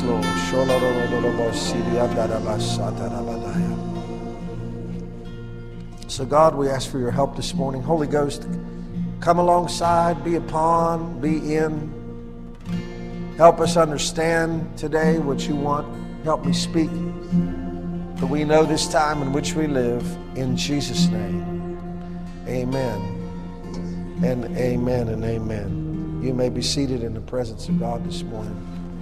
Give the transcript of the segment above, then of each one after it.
Lord. So God, we ask for your help this morning. Holy Ghost, come alongside, be upon, be in. Help us understand today what you want. Help me speak. For we know this time in which we live. In Jesus' name, amen. And amen and amen. You may be seated in the presence of God this morning.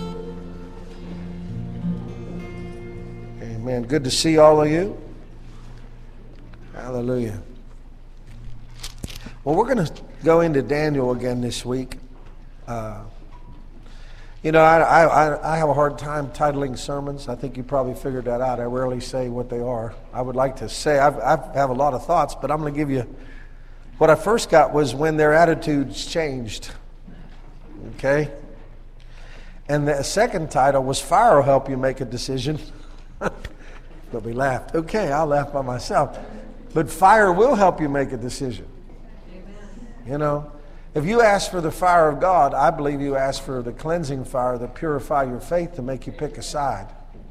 Amen. Good to see all of you. Hallelujah. Well, we're going to go into Daniel again this week. I have a hard time titling sermons. I think you probably figured that out. I rarely say what they are. I would like to say, I have a lot of thoughts, but I'm going to give you, what I first got was when their attitudes changed. Okay? And the second title was Fire Will Help You Make a Decision. But we laughed. Okay, I'll laugh by myself. But fire will help you make a decision. Amen. If you ask for the fire of God, I believe you ask for the cleansing fire that purify your faith to make you pick a side.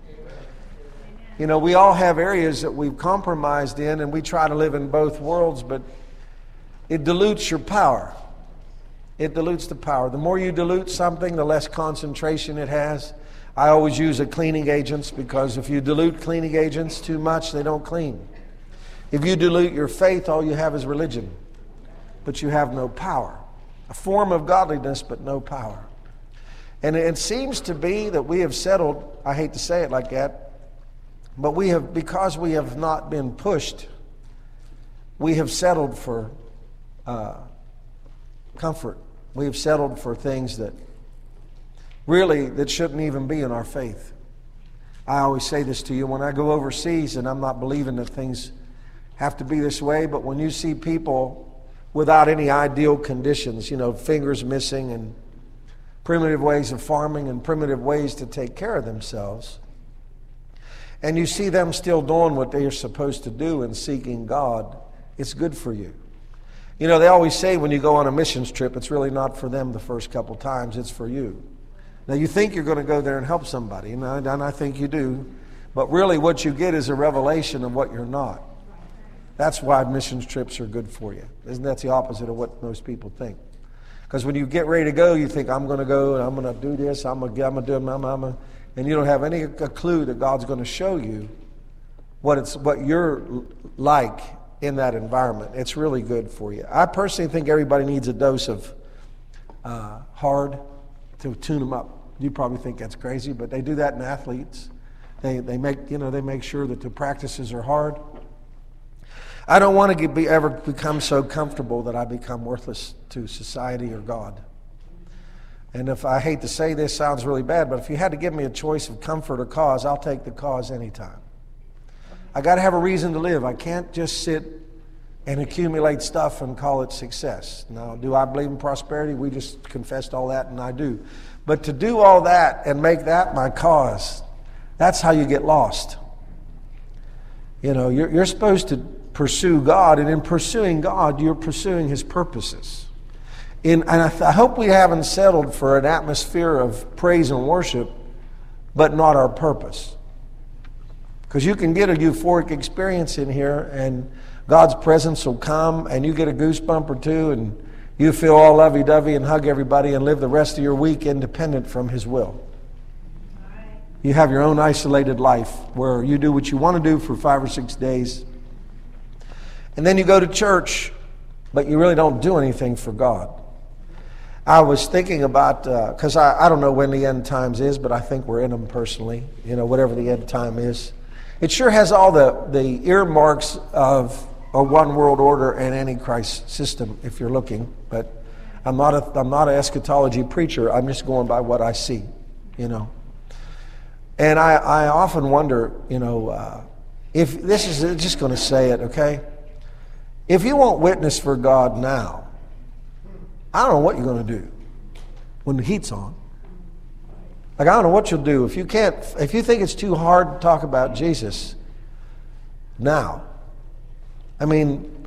We all have areas that we've compromised in, and we try to live in both worlds, but it dilutes your power. It dilutes the power. The more you dilute something, the less concentration it has. I always use cleaning agents, because if you dilute cleaning agents too much, they don't clean. If you dilute your faith, all you have is religion, but you have no power. A form of godliness, but no power. And it seems to be that we have settled, I hate to say it like that, but because we have not been pushed, we have settled for comfort. We have settled for things that shouldn't even be in our faith. I always say this to you, when I go overseas, and I'm not believing that things have to be this way, but when you see people without any ideal conditions, fingers missing and primitive ways of farming and primitive ways to take care of themselves, and you see them still doing what they are supposed to do and seeking God, it's good for you. They always say when you go on a missions trip, it's really not for them the first couple times, it's for you. Now, you think you're going to go there and help somebody, and I think you do, but really what you get is a revelation of what you're not. That's why missions trips are good for you. That's the opposite of what most people think. Because when you get ready to go, you think, I'm going to go and I'm going to do this, I'm going to do it, and you don't have any clue that God's going to show you what you're like in that environment. It's really good for you. I personally think everybody needs a dose of hard to tune them up. You probably think that's crazy, but they do that in athletes. They make sure that the practices are hard. I don't want to ever become so comfortable that I become worthless to society or God. And if I hate to say this, sounds really bad, but if you had to give me a choice of comfort or cause, I'll take the cause anytime. I got to have a reason to live. I can't just sit and accumulate stuff and call it success. Now, do I believe in prosperity? We just confessed all that, and I do. But to do all that and make that my cause, that's how you get lost. You're supposed to pursue God, and in pursuing God, you're pursuing His purposes. And I hope we haven't settled for an atmosphere of praise and worship, but not our purpose. Because you can get a euphoric experience in here, and God's presence will come, and you get a goosebump or two, and you feel all lovey-dovey and hug everybody and live the rest of your week independent from His will. You have your own isolated life where you do what you want to do for 5 or 6 days, and then you go to church, but you really don't do anything for God. I was thinking about, because I don't know when the end times is, but I think we're in them personally, whatever the end time is. It sure has all the earmarks of a one world order and Antichrist system, if you're looking. But I'm not an eschatology preacher. I'm just going by what I see, And I often wonder, if this is just going to say it, okay? If you won't witness for God now, I don't know what you're going to do when the heat's on. Like, I don't know what you'll do if you think it's too hard to talk about Jesus now. I mean,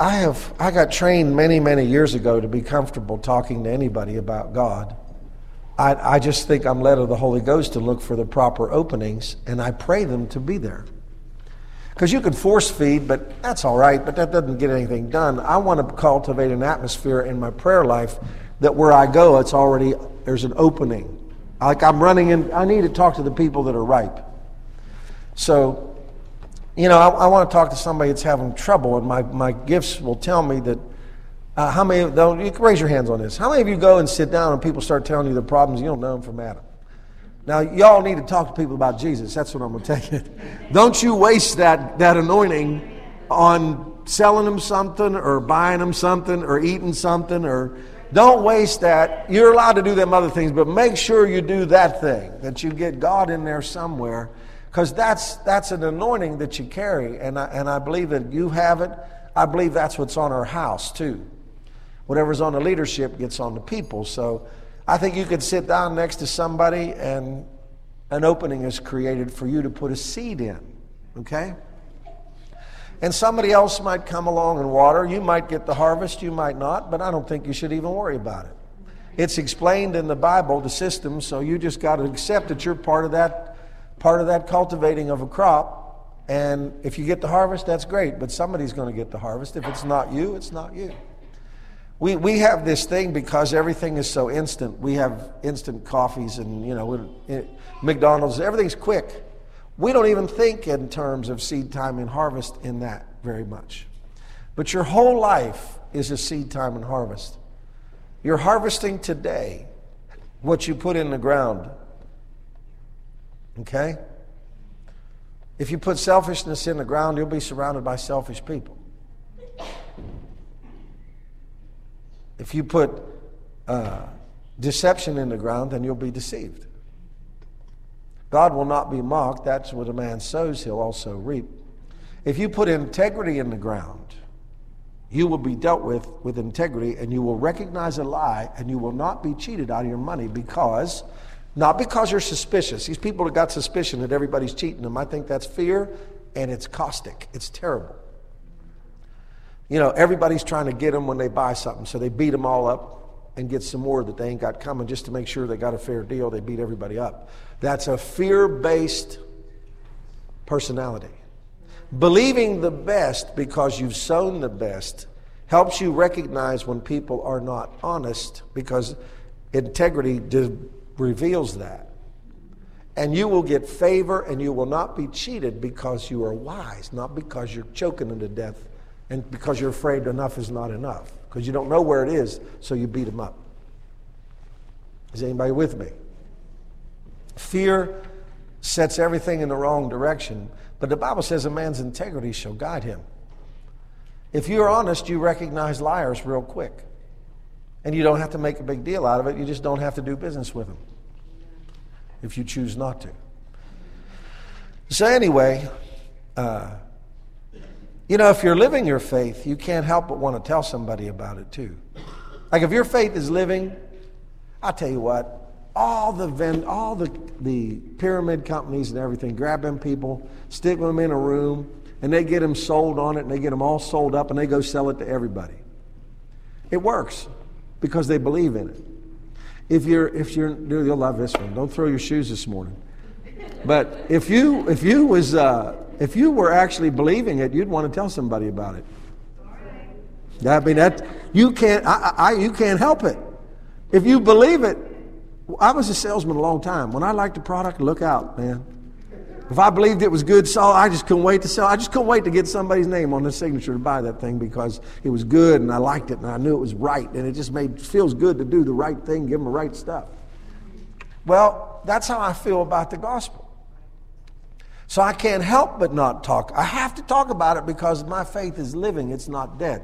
I got trained many years ago to be comfortable talking to anybody about God. I just think I'm led of the Holy Ghost to look for the proper openings, and I pray them to be there. Because you can force feed, but that's all right, but that doesn't get anything done. I want to cultivate an atmosphere in my prayer life that where I go, there's an opening. Like I'm running in, I need to talk to the people that are ripe. So, I want to talk to somebody that's having trouble, and my gifts will tell me that, how many, you can raise your hands on this. How many of you go and sit down and people start telling you their problems, you don't know them from Adam? Now, y'all need to talk to people about Jesus. That's what I'm going to tell you. Don't you waste that anointing on selling them something or buying them something or eating something, or don't waste that. You're allowed to do them other things, but make sure you do that thing, that you get God in there somewhere, because that's an anointing that you carry, and I believe that you have it. I believe that's what's on our house too. Whatever's on the leadership gets on the people. So I think you could sit down next to somebody and an opening is created for you to put a seed in, okay? And somebody else might come along and water. You might get the harvest, you might not, but I don't think you should even worry about it. It's explained in the Bible, the system, so you just got to accept that you're part of that cultivating of a crop. And if you get the harvest, that's great, but somebody's going to get the harvest. If it's not you, it's not you. We have this thing because everything is so instant. We have instant coffees and, McDonald's, everything's quick. We don't even think in terms of seed time and harvest in that very much. But your whole life is a seed time and harvest. You're harvesting today what you put in the ground. Okay? If you put selfishness in the ground, you'll be surrounded by selfish people. If you put deception in the ground, then you'll be deceived. God will not be mocked. That's what a man sows, he'll also reap. If you put integrity in the ground, you will be dealt with integrity, and you will recognize a lie, and you will not be cheated out of your money not because you're suspicious. These people have got suspicion that everybody's cheating them. I think that's fear, and it's caustic. It's terrible. Everybody's trying to get them when they buy something, so they beat them all up and get some more that they ain't got coming just to make sure they got a fair deal. They beat everybody up. That's a fear-based personality. Believing the best because you've sown the best helps you recognize when people are not honest, because integrity reveals that. And you will get favor, and you will not be cheated because you are wise, not because you're choking them to death and because you're afraid enough is not enough, because you don't know where it is, so you beat them up. Is anybody with me? Fear sets everything in the wrong direction, but the Bible says a man's integrity shall guide him. If you're honest, you recognize liars real quick. And you don't have to make a big deal out of it. You just don't have to do business with them if you choose not to. So anyway, if you're living your faith, you can't help but want to tell somebody about it too. Like if your faith is living, I'll tell you what, all the pyramid companies and everything grab them people, stick them in a room, and they get them sold on it, and they get them all sold up, and they go sell it to everybody. It works because they believe in it. If you'll love this one. Don't throw your shoes this morning. But if you were actually believing it, you'd want to tell somebody about it. I mean, that you can't help it. If you believe it, I was a salesman a long time. When I liked a product, look out, man. If I believed it was good, I just couldn't wait to sell. I just couldn't wait to get somebody's name on the signature to buy that thing because it was good and I liked it and I knew it was right, and it just feels good to do the right thing, give them the right stuff. Well, that's how I feel about the gospel. So I can't help but not talk. I have to talk about it because my faith is living. It's not dead.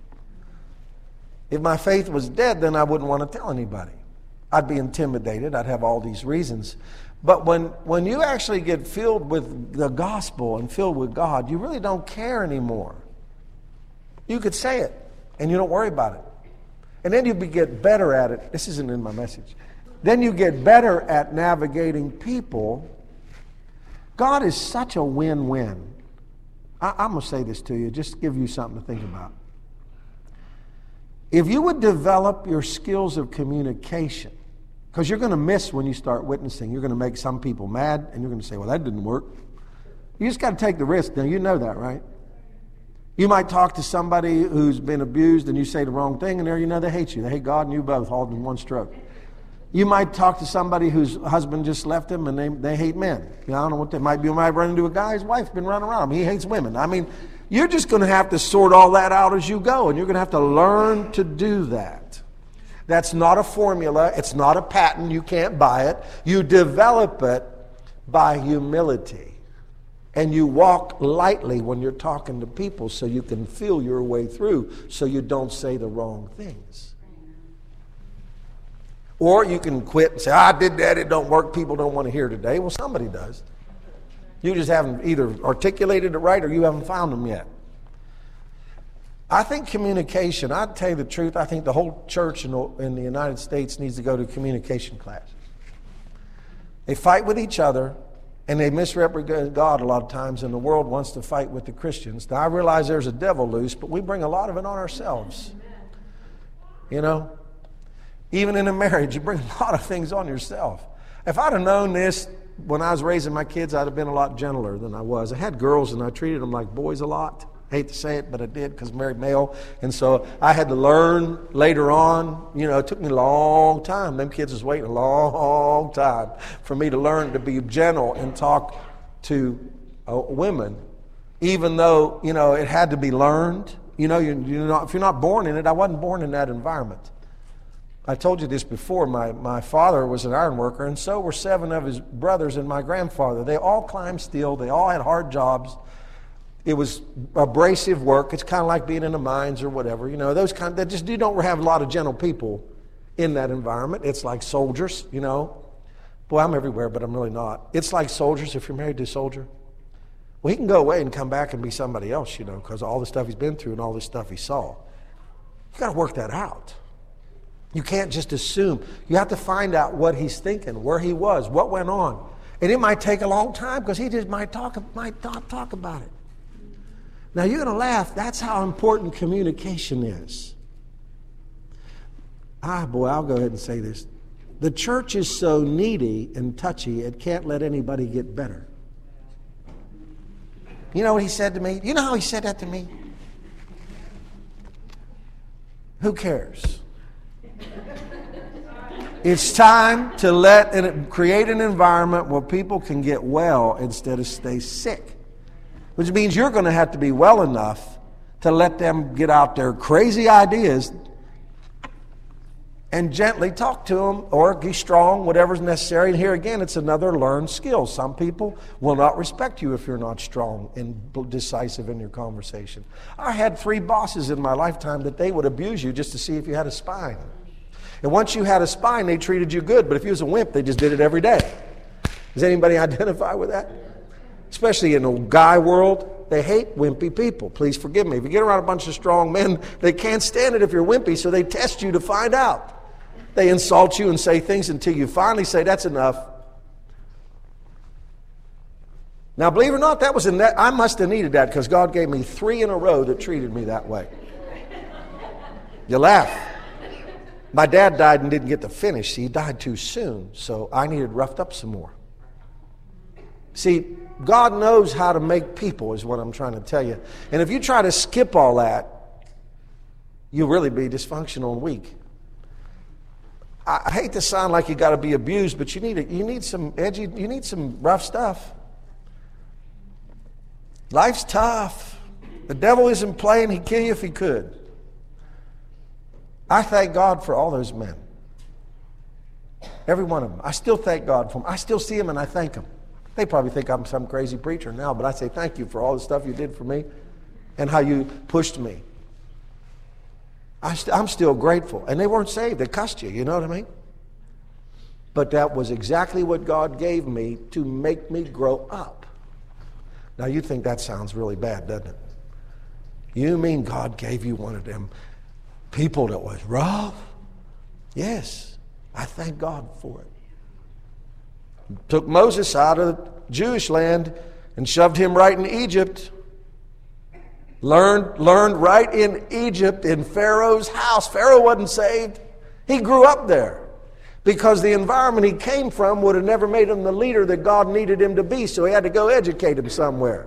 If my faith was dead, then I wouldn't want to tell anybody. I'd be intimidated. I'd have all these reasons. But when you actually get filled with the gospel and filled with God, you really don't care anymore. You could say it, and you don't worry about it. And then you get better at it. This isn't in my message. Then you get better at navigating people. God is such a win-win. I'm going to say this to you, just to give you something to think about. If you would develop your skills of communication, Because you're going to miss when you start witnessing. You're going to make some people mad, and you're going to say, well, that didn't work. You just got to take the risk. Now, you know that, right? You might talk to somebody who's been abused, and you say the wrong thing, and there you know they hate you. They hate God and you both, all in one stroke. You might talk to somebody whose husband just left him, and they hate men. You know, I don't know what they might be. You might run into a guy, his wife's been running around him. He hates women. I mean, you're just going to have to sort all that out as you go, and you're going to have to learn to do that. That's not a formula. It's not a patent. You can't buy it. You develop it by humility. And you walk lightly when you're talking to people so you can feel your way through so you don't say the wrong things. Or you can quit and say, I did that, it don't work, people don't want to hear today. Well, somebody does. You just haven't either articulated it right or you haven't found them yet. I think communication, I'll tell you the truth, I think the whole church in the United States needs to go to communication class. They fight with each other, and they misrepresent God a lot of times, and the world wants to fight with the Christians. Now, I realize there's a devil loose, but we bring a lot of it on ourselves. You know? Even in a marriage, you bring a lot of things on yourself. If I'd have known this when I was raising my kids, I'd have been a lot gentler than I was. I had girls, and I treated them like boys a lot. I hate to say it, but I did because I'm married male. And so I had to learn later on. You know, it took me a long time. Them kids was waiting a long time for me to learn to be gentle and talk to women, even though, you know, it had to be learned. You know, if you're not born in it, I wasn't born in that environment. I told you this before. My father was an iron worker, and so were 7 of his brothers and my grandfather. They all climbed steel. They all had hard jobs. It was abrasive work. It's kind of like being in the mines or whatever. You know, those kind. You don't have a lot of gentle people in that environment. It's like soldiers. You know, boy, I'm everywhere, but I'm really not. It's like soldiers. If you're married to a soldier, well, he can go away and come back and be somebody else. You know, because of all the stuff he's been through and all the stuff he saw. You got to work that out. You can't just assume. You have to find out what he's thinking, where he was, what went on, and it might take a long time because he just might not talk about it. Now, you're going to laugh. That's how important communication is. Boy, I'll go ahead and say this. The church is so needy and touchy, it can't let anybody get better. You know what he said to me? You know how he said that to me? Who cares? It's time to create an environment where people can get well instead of stay sick. Which means you're going to have to be well enough to let them get out their crazy ideas and gently talk to them or be strong, whatever's necessary. And here again, it's another learned skill. Some people will not respect you if you're not strong and decisive in your conversation. I had 3 bosses in my lifetime that they would abuse you just to see if you had a spine. And once you had a spine, they treated you good. But if you was a wimp, they just did it every day. Does anybody identify with that? Especially in the guy world, they hate wimpy people. Please forgive me. If you get around a bunch of strong men, they can't stand it if you're wimpy, so they test you to find out. They insult you and say things until you finally say, that's enough. Now, believe it or not, I must have needed that because God gave me 3 in a row that treated me that way. You laugh. My dad died and didn't get to finish. He died too soon, so I needed roughed up some more. See, God knows how to make people is what I'm trying to tell you. And if you try to skip all that, you'll really be dysfunctional and weak. I hate to sound like you got to be abused, but you need some edgy, you need some rough stuff. Life's tough. The devil isn't playing. He'd kill you if he could. I thank God for all those men. Every one of them. I still thank God for them. I still see them and I thank them. They probably think I'm some crazy preacher now, but I say thank you for all the stuff you did for me and how you pushed me. I'm still grateful. And they weren't saved. They cussed you, you know what I mean? But that was exactly what God gave me to make me grow up. Now, you think that sounds really bad, doesn't it? You mean God gave you one of them people that was rough? Yes, I thank God for it. Took Moses out of the Jewish land and shoved him right in Egypt. Learned right in Egypt in Pharaoh's house. Pharaoh wasn't saved. He grew up there. because the environment he came from would have never made him the leader that God needed him to be, so he had to go educate him somewhere.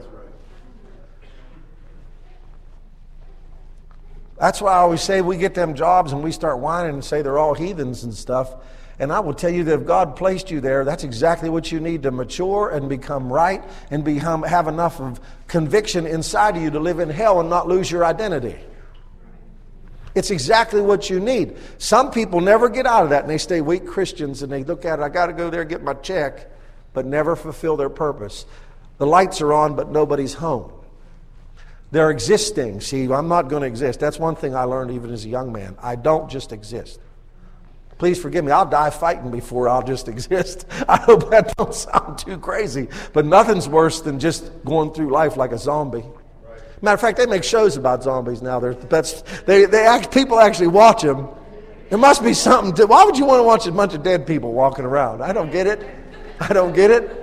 That's why I always say we get them jobs and we start whining and say they're all heathens and stuff. And I will tell you that if God placed you there, that's exactly what you need to mature and become right and have enough of conviction inside of you to live in hell and not lose your identity. It's exactly what you need. Some people never get out of that and they stay weak Christians and they look at it, I got to go there and get my check, but never fulfill their purpose. The lights are on, but nobody's home. They're existing. See, I'm not going to exist. That's one thing I learned even as a young man. I don't just exist. Please forgive me. I'll die fighting before I'll just exist. I hope that don't sound too crazy. But nothing's worse than just going through life like a zombie. Matter of fact, they make shows about zombies now. People actually watch them. There must be something. Why would you want to watch a bunch of dead people walking around? I don't get it. I don't get it.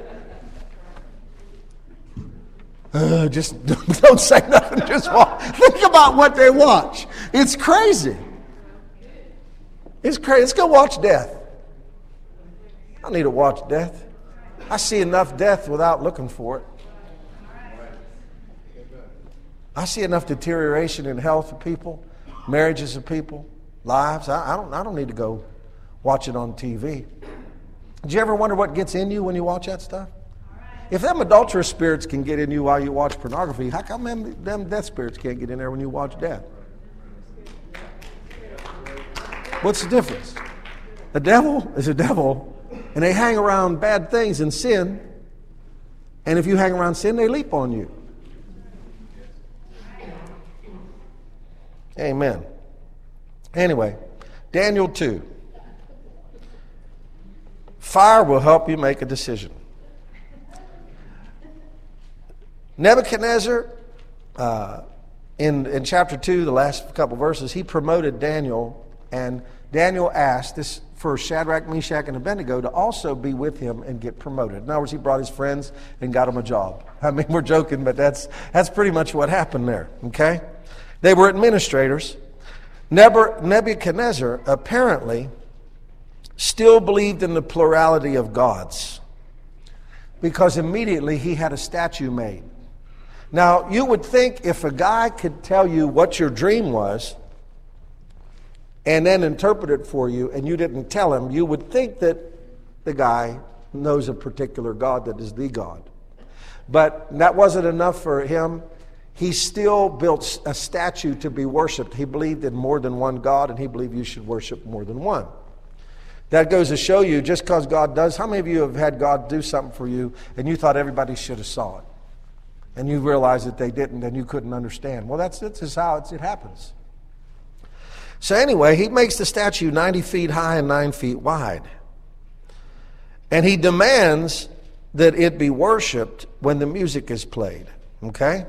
Just don't say nothing. Just watch. Think about what they watch. It's crazy. It's crazy. Let's go watch death. I don't need to watch death. I see enough death without looking for it. I see enough deterioration in health of people, marriages of people, lives. I don't need to go watch it on TV. Did you ever wonder what gets in you when you watch that stuff? If them adulterous spirits can get in you while you watch pornography, how come them death spirits can't get in there when you watch death? What's the difference? The devil is a devil, and they hang around bad things and sin, and if you hang around sin, they leap on you. Amen. Anyway, Daniel 2. Fire will help you make a decision. Nebuchadnezzar, in chapter 2, the last couple verses, he promoted Daniel, and Daniel asked this for Shadrach, Meshach, and Abednego to also be with him and get promoted. In other words, he brought his friends and got them a job. I mean, we're joking, but that's pretty much what happened there, okay? They were administrators. Nebuchadnezzar apparently still believed in the plurality of gods because immediately he had a statue made. Now, you would think if a guy could tell you what your dream was and then interpret it for you and you didn't tell him, you would think that the guy knows a particular God that is the God. But that wasn't enough for him. He still built a statue to be worshipped. He believed in more than one God, and he believed you should worship more than one. That goes to show you, just because God does, how many of you have had God do something for you and you thought everybody should have saw it? And you realized that they didn't and you couldn't understand. Well, that's just how it happens. So anyway, he makes the statue 90 feet high and 9 feet wide. And he demands that it be worshipped when the music is played. Okay?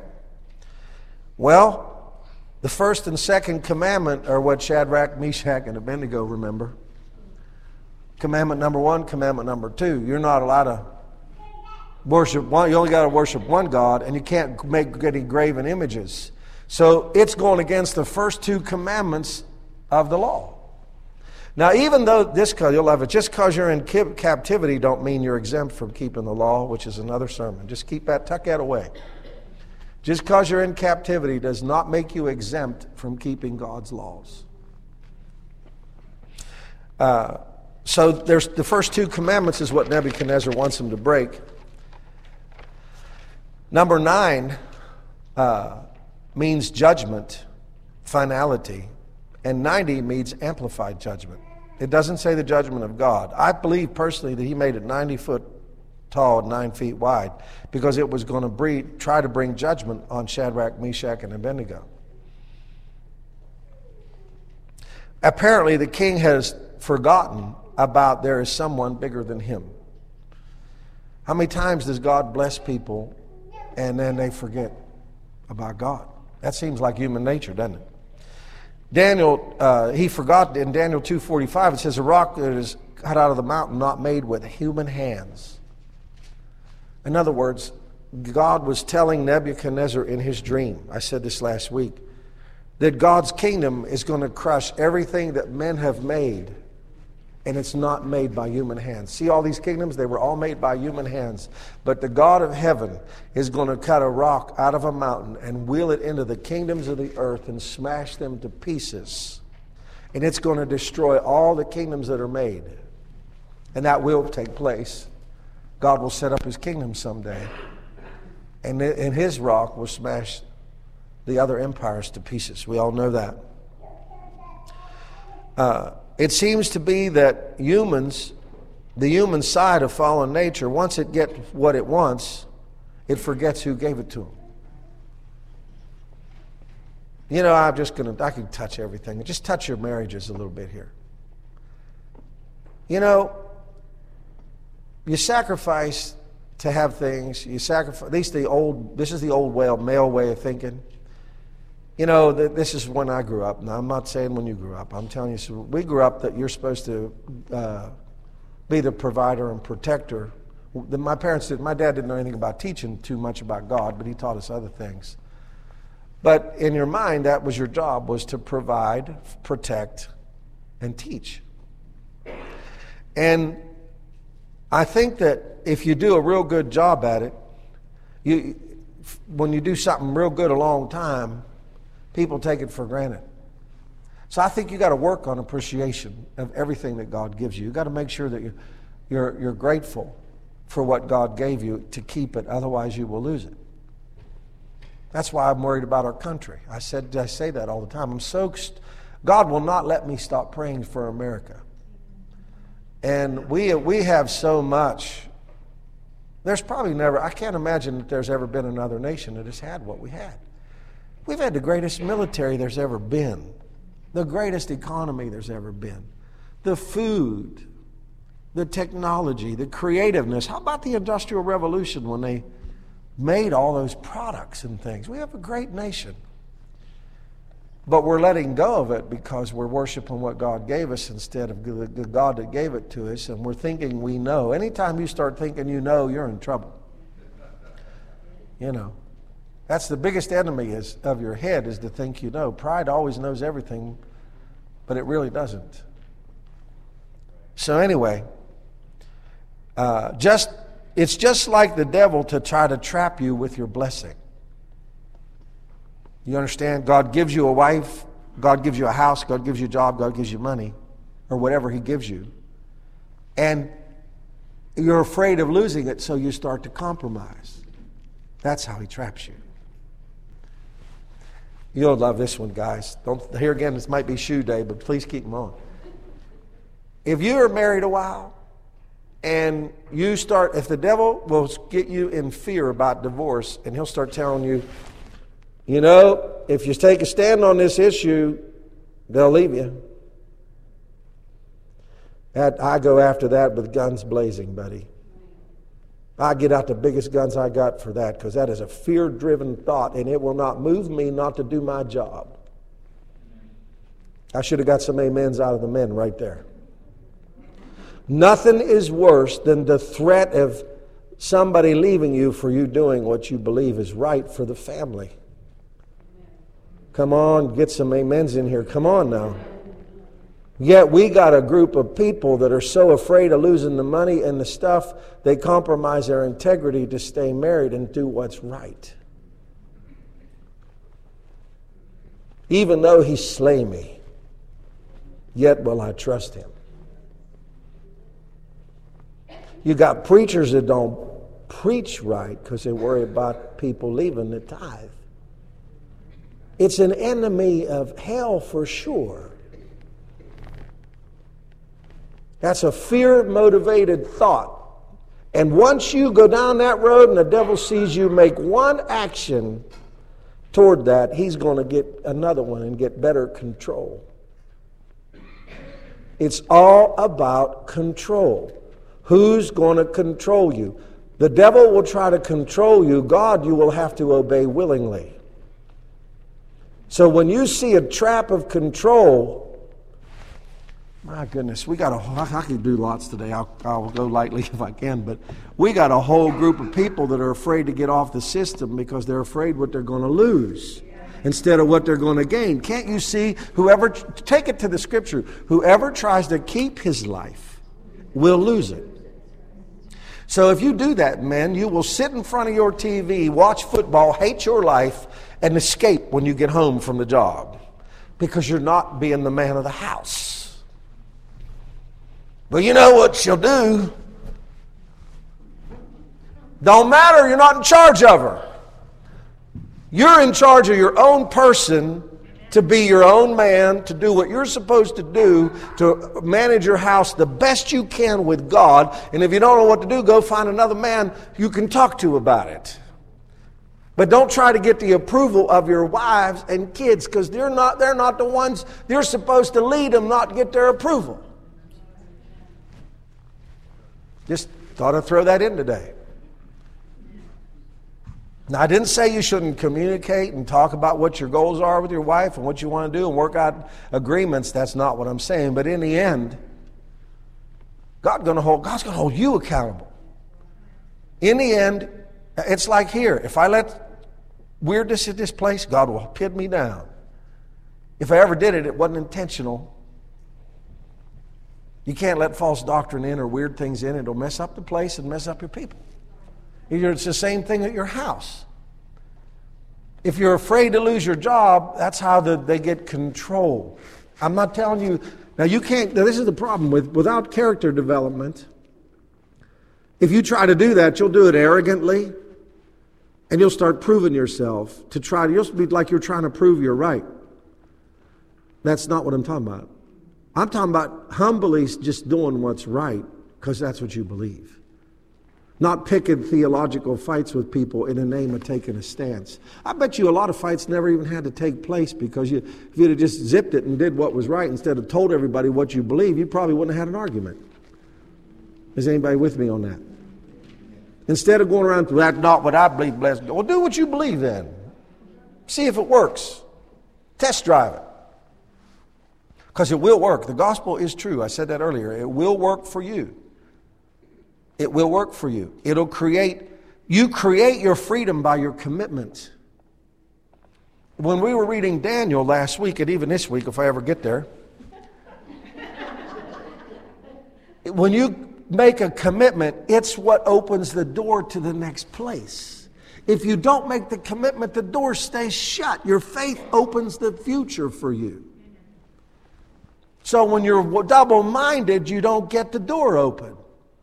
Well, the first and second commandment are what Shadrach, Meshach, and Abednego remember. Commandment number 1, commandment number 2. You're not allowed to worship one. You only got to worship one God, and you can't make any graven images. So it's going against the first 2 commandments of the law. Now, even though you'll love it, just because you're in captivity don't mean you're exempt from keeping the law, which is another sermon. Just tuck that away. Just because you're in captivity does not make you exempt from keeping God's laws. So there's the first 2 commandments is what Nebuchadnezzar wants him to break. Number 9 means judgment, finality, and 90 means amplified judgment. It doesn't say the judgment of God. I believe personally that he made it 90 foot tall and 9 feet wide because it was going to try to bring judgment on Shadrach, Meshach, and Abednego. Apparently, the king has forgotten about there is someone bigger than him. How many times does God bless people and then they forget about God? That seems like human nature, doesn't it? Daniel, he forgot in Daniel 2:45, it says, a rock that is cut out of the mountain, not made with human hands. In other words, God was telling Nebuchadnezzar in his dream, I said this last week, that God's kingdom is going to crush everything that men have made And it's not made by human hands. See all these kingdoms? They were all made by human hands. But the God of heaven is going to cut a rock out of a mountain and wheel it into the kingdoms of the earth and smash them to pieces. And it's going to destroy all the kingdoms that are made. And that will take place. God will set up his kingdom someday. And his rock will smash the other empires to pieces. We all know that. It seems to be that humans, the human side of fallen nature, once it gets what it wants, it forgets who gave it to them. You know, I can touch everything. Just touch your marriages a little bit here. You know, you sacrifice to have things. You sacrifice. This is the old male way of thinking. You know, this is when I grew up. Now, I'm not saying when you grew up. I'm telling you, so we grew up that you're supposed to be the provider and protector. My dad didn't know anything about teaching too much about God, but he taught us other things. But in your mind, that was your job, was to provide, protect, and teach. And I think that if you do a real good job at it, when you do something real good a long time, people take it for granted. So I think you got to work on appreciation of everything that God gives you. You got to make sure that you're grateful for what God gave you to keep it. Otherwise, you will lose it. That's why I'm worried about our country. I say that all the time. God will not let me stop praying for America. And we have so much. There's probably I can't imagine that there's ever been another nation that has had what we had. We've had the greatest military there's ever been, the greatest economy there's ever been, the food, the technology, the creativeness. How about the Industrial Revolution when they made all those products and things? We have a great nation. But we're letting go of it because we're worshiping what God gave us instead of the God that gave it to us, and we're thinking we know. Anytime you start thinking you know, you're in trouble. You know. That's the biggest enemy of your head, is to think you know. Pride always knows everything, but it really doesn't. So anyway, it's just like the devil to try to trap you with your blessing. You understand? God gives you a wife, God gives you a house, God gives you a job, God gives you money, or whatever he gives you. And you're afraid of losing it, so you start to compromise. That's how he traps you. You'll love this one, guys. Here again, this might be shoe day, but please keep them on. If you are married a while and if the devil will get you in fear about divorce, and he'll start telling you, you know, if you take a stand on this issue, they'll leave you. I go after that with guns blazing, buddy. I get out the biggest guns I got for that, because that is a fear-driven thought, and it will not move me not to do my job. I should have got some amens out of the men right there. Nothing is worse than the threat of somebody leaving you for you doing what you believe is right for the family. Come on, get some amens in here. Come on now. Yet we got a group of people that are so afraid of losing the money and the stuff, they compromise their integrity to stay married and do what's right. Even though he slay me, yet will I trust him. You got preachers that don't preach right because they worry about people leaving the tithe. It's an enemy of hell for sure. That's a fear-motivated thought. And once you go down that road and the devil sees you make one action toward that, he's going to get another one and get better control. It's all about control. Who's going to control you? The devil will try to control you. God, you will have to obey willingly. So when you see a trap of control, my goodness, I could do lots today. I'll go lightly if I can, but we got a whole group of people that are afraid to get off the system because they're afraid what they're going to lose. instead of what they're going to gain. Can't you see, take it to the Scripture, whoever tries to keep his life will lose it. So if you do that, men, you will sit in front of your TV, watch football, hate your life, and escape when you get home from the job because you're not being the man of the house. But you know what she'll do? Don't matter, you're not in charge of her. You're in charge of your own person, to be your own man, to do what you're supposed to do, to manage your house the best you can with God. And if you don't know what to do, go find another man you can talk to about it. But don't try to get the approval of your wives and kids, because they're not the ones. You're supposed to lead them, not get their approval. Just thought I'd throw that in today. Now, I didn't say you shouldn't communicate and talk about what your goals are with your wife and what you want to do and work out agreements. That's not what I'm saying. But in the end, God's going to hold you accountable. In the end, it's like here. If I let weirdness at this place, God will pin me down. If I ever did it, it wasn't intentional. You can't let false doctrine in or weird things in. It'll mess up the place and mess up your people. It's the same thing at your house. If you're afraid to lose your job, that's how they get control. I'm not telling you. Now you can't. Now this is the problem without character development. If you try to do that, you'll do it arrogantly, and you'll start proving yourself you'll be like you're trying to prove you're right. That's not what I'm talking about. I'm talking about humbly just doing what's right because that's what you believe. Not picking theological fights with people in the name of taking a stance. I bet you a lot of fights never even had to take place because if you'd have just zipped it and did what was right instead of told everybody what you believe, you probably wouldn't have had an argument. Is anybody with me on that? Instead of going around, that's not what I believe, bless God. Well, do what you believe then. See if it works. Test drive it. Because it will work. The gospel is true. I said that earlier. It will work for you. It will work for you. You create your freedom by your commitment. When we were reading Daniel last week, and even this week, if I ever get there, when you make a commitment, it's what opens the door to the next place. If you don't make the commitment, the door stays shut. Your faith opens the future for you. So when you're double-minded, you don't get the door open.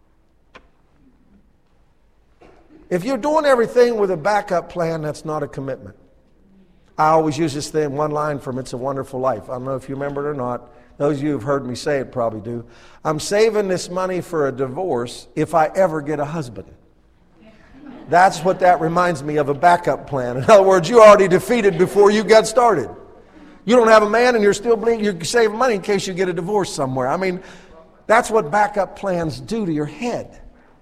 If you're doing everything with a backup plan, that's not a commitment. I always use this one line from It's a Wonderful Life. I don't know if you remember it or not. Those of you who've heard me say it probably do. I'm saving this money for a divorce if I ever get a husband. That's what that reminds me of, a backup plan. In other words, you already defeated before you got started. You don't have a man and you're still believing you're saving money in case you get a divorce somewhere. I mean, that's what backup plans do to your head.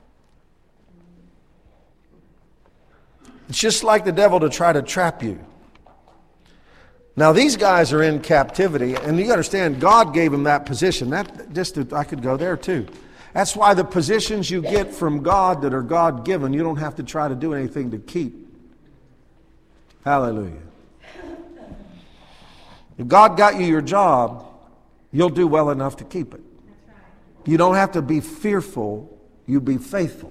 It's just like the devil to try to trap you. Now, these guys are in captivity, and you understand, God gave them that position. I could go there too. That's why the positions you get from God that are God-given, you don't have to try to do anything to keep. Hallelujah. If God got you your job, you'll do well enough to keep it. You don't have to be fearful, you be faithful.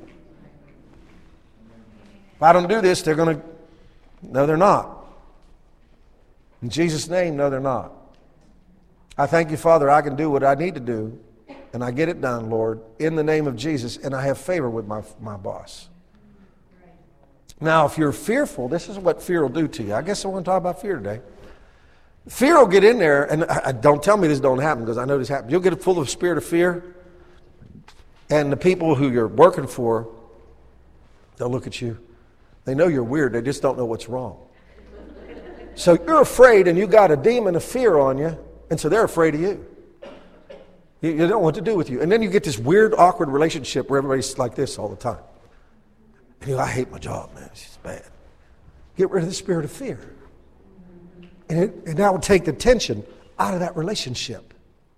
If I don't do this, they're going to... No, they're not. In Jesus' name, no, they're not. I thank you, Father, I can do what I need to do, and I get it done, Lord, in the name of Jesus, and I have favor with my boss. Now, if you're fearful, this is what fear will do to you. I guess I want to talk about fear today. Fear will get in there, and don't tell me this don't happen, because I know this happens. You'll get full of the spirit of fear, and the people who you're working for, they'll look at you. They know you're weird. They just don't know what's wrong. So you're afraid, and you got a demon of fear on you, and so they're afraid of you. You don't know what to do with you. And then you get this weird, awkward relationship where everybody's like this all the time. And you go, I hate my job, man. It's bad. Get rid of the spirit of fear. And that will take the tension out of that relationship.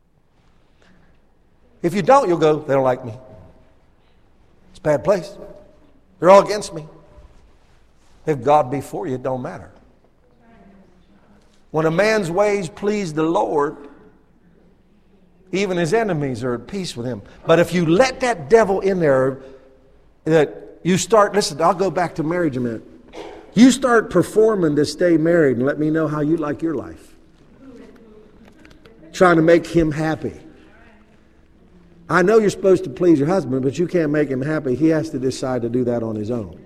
If you don't, you'll go, they don't like me. It's a bad place. They're all against me. If God be for you, it don't matter. When a man's ways please the Lord, even his enemies are at peace with him. But if you let that devil in there, that you start, listen, I'll go back to marriage a minute. You start performing to stay married and let me know how you like your life. Trying to make him happy. I know you're supposed to please your husband, but you can't make him happy. He has to decide to do that on his own.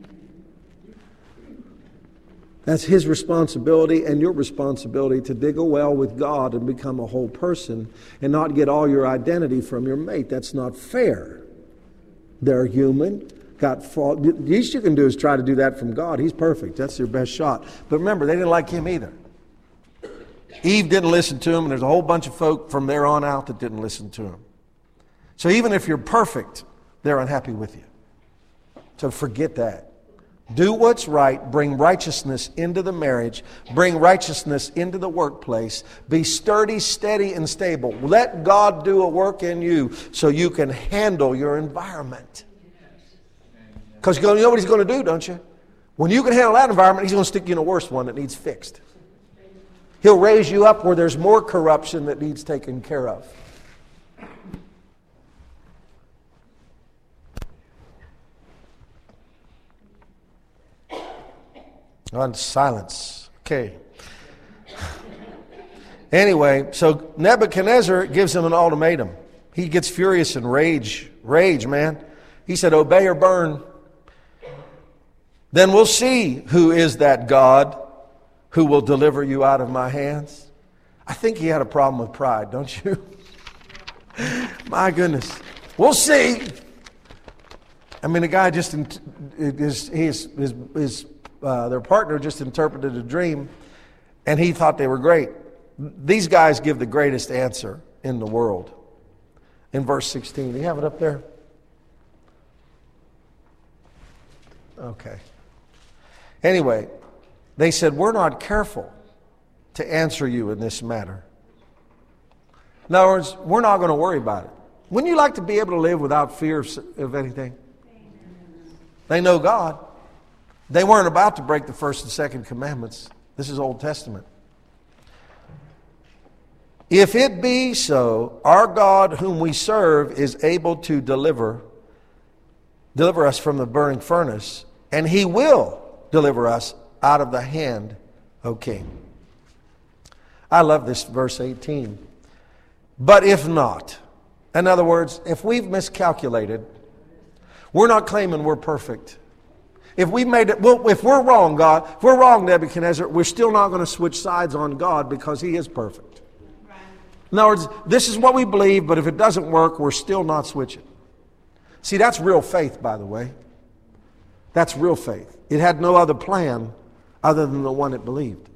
That's his responsibility and your responsibility to dig a well with God and become a whole person and not get all your identity from your mate. That's not fair. They're human, got fault. The least you can do is try to do that from God. He's perfect. That's your best shot. But remember, they didn't like him either. Eve didn't listen to him, and there's a whole bunch of folk from there on out that didn't listen to him. So even if you're perfect, they're unhappy with you. So forget that. Do what's right. Bring righteousness into the marriage. Bring righteousness into the workplace. Be sturdy, steady, and stable. Let God do a work in you so you can handle your environment. Because you know what he's going to do, don't you? When you can handle that environment, he's going to stick you in a worse one that needs fixed. He'll raise you up where there's more corruption that needs taken care of. On silence. Okay. Anyway, so Nebuchadnezzar gives him an ultimatum. He gets furious and rage, man. He said, obey or burn. Then we'll see who is that God who will deliver you out of my hands. I think he had a problem with pride, don't you? My goodness. We'll see. I mean, the guy just, their partner just interpreted a dream, and he thought they were great. These guys give the greatest answer in the world. In verse 16. Do you have it up there? Okay. Anyway, they said, we're not careful to answer you in this matter. In other words, we're not going to worry about it. Wouldn't you like to be able to live without fear of anything? They know God. They weren't about to break the first and second commandments. This is Old Testament. If it be so, our God whom we serve is able to deliver us from the burning furnace, and he will deliver us out of the hand, O king. I love this verse 18. But if not, in other words, if we've miscalculated, we're not claiming we're perfect. If we made it, well, if we're wrong, God, if we're wrong, Nebuchadnezzar, we're still not going to switch sides on God because he is perfect. In other words, this is what we believe, but if it doesn't work, we're still not switching. See, that's real faith, by the way. That's real faith. It had no other plan other than the one it believed.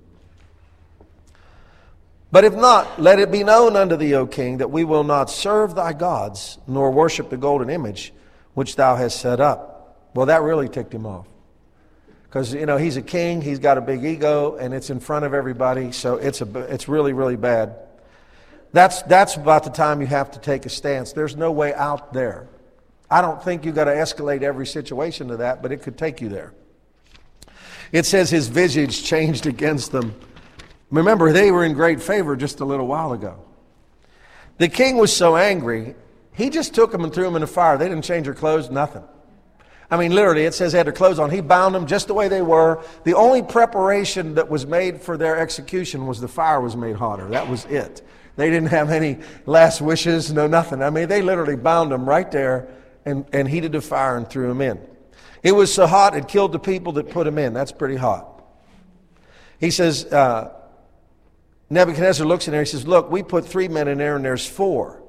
But if not, let it be known unto thee, O king, that we will not serve thy gods, nor worship the golden image which thou hast set up. Well, that really ticked him off. Because, he's a king, he's got a big ego, and it's in front of everybody, so it's really, really bad. That's about the time you have to take a stance. There's no way out there. I don't think you've got to escalate every situation to that, but it could take you there. It says his visage changed against them. Remember, they were in great favor just a little while ago. The king was so angry, he just took them and threw them in the fire. They didn't change their clothes, nothing. I mean, literally, it says they had their clothes on. He bound them just the way they were. The only preparation that was made for their execution was the fire was made hotter. That was it. They didn't have any last wishes, no nothing. I mean, they literally bound them right there and heated the fire and threw them in. It was so hot it killed the people that put them in. That's pretty hot. He says, Nebuchadnezzar looks in there, he says, look, we put 3 men in there and there's 4.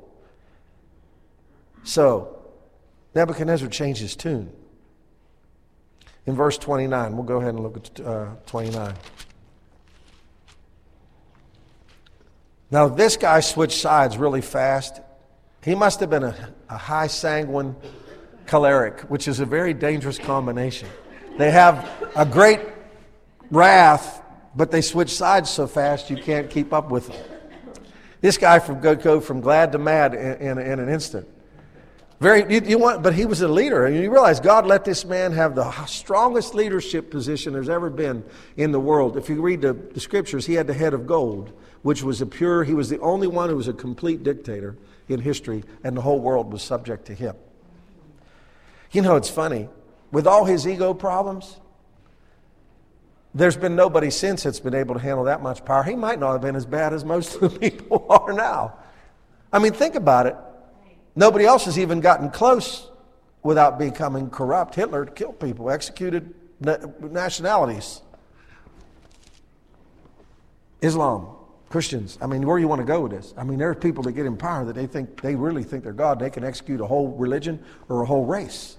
So, Nebuchadnezzar changed his tune. In verse 29, we'll go ahead and look at 29. Now, this guy switched sides really fast. He must have been a high sanguine choleric, which is a very dangerous combination. They have a great wrath, but they switch sides so fast you can't keep up with them. This guy go from glad to mad in an instant. But he was a leader. And you realize God let this man have the strongest leadership position there's ever been in the world. If you read the scriptures, he had the head of gold, which was he was the only one who was a complete dictator in history, and the whole world was subject to him. You know, it's funny. With all his ego problems, there's been nobody since that's been able to handle that much power. He might not have been as bad as most of the people are now. I mean, think about it. Nobody else has even gotten close without becoming corrupt. Hitler killed people, executed nationalities. Islam, Christians. I mean, where do you want to go with this? I mean, there are people that get in power that they really think they're God. They can execute a whole religion or a whole race.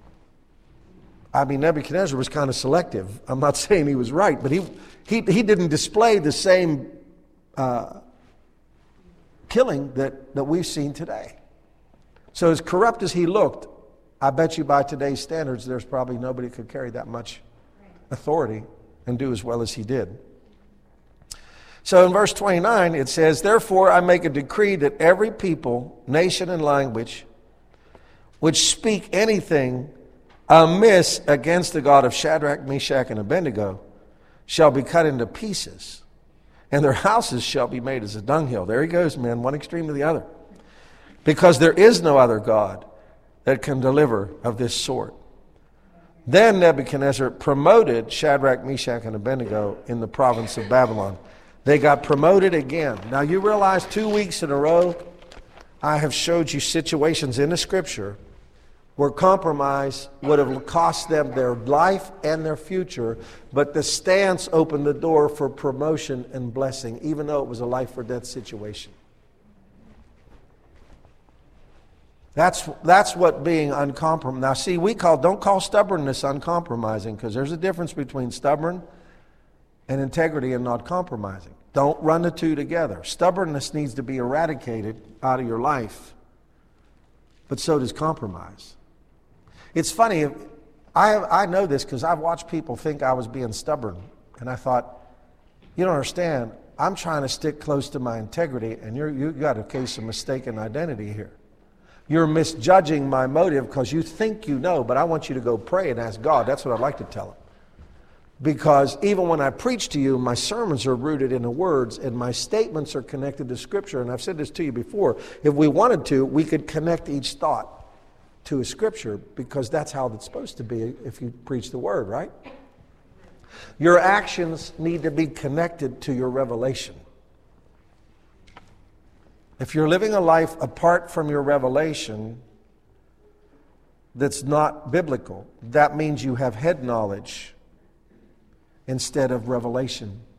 I mean, Nebuchadnezzar was kind of selective. I'm not saying he was right, but he didn't display the same killing that we've seen today. So as corrupt as he looked, I bet you by today's standards, there's probably nobody could carry that much authority and do as well as he did. So in verse 29, it says, "Therefore I make a decree that every people, nation, and language which speak anything amiss against the God of Shadrach, Meshach, and Abednego shall be cut into pieces, and their houses shall be made as a dunghill." There he goes, man, one extreme to the other. "Because there is no other God that can deliver of this sort." Then Nebuchadnezzar promoted Shadrach, Meshach, and Abednego in the province of Babylon. They got promoted again. Now you realize 2 weeks in a row, I have showed you situations in the scripture where compromise would have cost them their life and their future, but the stance opened the door for promotion and blessing, even though it was a life or death situation. That's what being uncompromising. Now see, don't call stubbornness uncompromising, because there's a difference between stubborn and integrity and not compromising. Don't run the two together. Stubbornness needs to be eradicated out of your life, but so does compromise. It's funny, I know this because I've watched people think I was being stubborn, and I thought, you don't understand, I'm trying to stick close to my integrity, and you got a case of mistaken identity here. You're misjudging my motive because you think you know, but I want you to go pray and ask God. That's what I'd like to tell them. Because even when I preach to you, my sermons are rooted in the words, and my statements are connected to Scripture. And I've said this to you before. If we wanted to, we could connect each thought to a Scripture, because that's how it's supposed to be if you preach the Word, right? Your actions need to be connected to your revelation. If you're living a life apart from your revelation that's not biblical, that means you have head knowledge instead of revelation